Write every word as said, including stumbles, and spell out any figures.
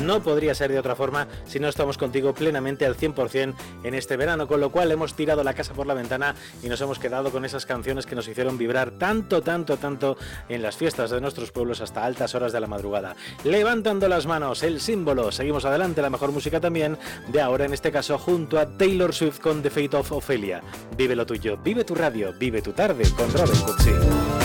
no podría ser de otra forma si no estamos contigo plenamente al cien por ciento en este verano, con lo cual hemos tirado la casa por la ventana y nos hemos quedado con esas canciones que nos hicieron vibrar tanto, tanto, tanto en las fiestas de nuestros pueblos hasta altas horas de la madrugada. Levantando las manos, el símbolo. Seguimos adelante, la mejor música también de ahora, en este caso junto a Taylor Swift con The Fate of Ophelia. Vive lo tuyo, vive tu radio, vive tu tarde con Robin Cootsy.